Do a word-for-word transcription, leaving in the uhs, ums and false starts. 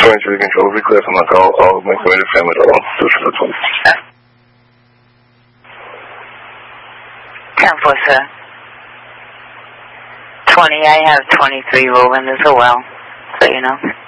twenty-three control, request on my call, all of my committed family alone. This is the twenty. ten four, sir. twenty, I have twenty-three rolling as well, so you know.